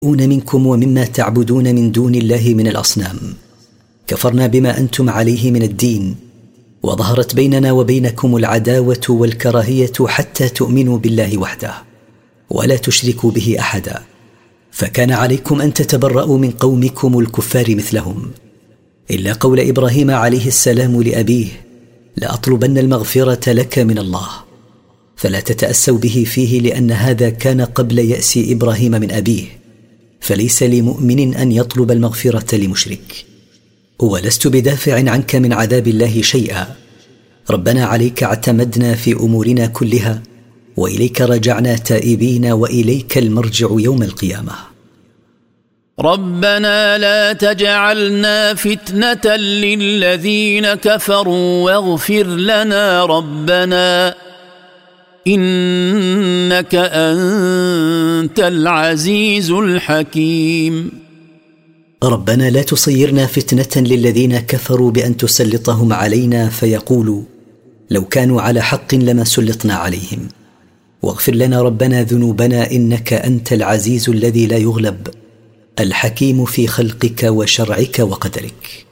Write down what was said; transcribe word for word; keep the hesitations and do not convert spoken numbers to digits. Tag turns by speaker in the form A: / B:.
A: منكم ومما تعبدون من دون الله من الأصنام، كفرنا بما أنتم عليه من الدين، وظهرت بيننا وبينكم العداوة والكراهية حتى تؤمنوا بالله وحده ولا تشركوا به أحدا، فكان عليكم أن تتبرؤوا من قومكم الكفار مثلهم، إلا قول إبراهيم عليه السلام لأبيه: لأطلبن المغفرة لك من الله، فلا تتأسوا به فيه، لأن هذا كان قبل يأس إبراهيم من أبيه، فليس لمؤمن أن يطلب المغفرة لمشرك. ولست بدافع عنك من عذاب الله شيئا، ربنا عليك اعتمدنا في أمورنا كلها، وإليك رجعنا تائبين، وإليك المرجع يوم القيامة.
B: ربنا لا تجعلنا فتنة للذين كفروا واغفر لنا ربنا إنك أنت العزيز الحكيم.
A: ربنا لا تصيرنا فتنة للذين كفروا بأن تسلطهم علينا فيقولوا: لو كانوا على حق لما سلطنا عليهم، واغفر لنا ربنا ذنوبنا إنك أنت العزيز الذي لا يغلب، الحكيم في خلقك وشرعك وقدرك.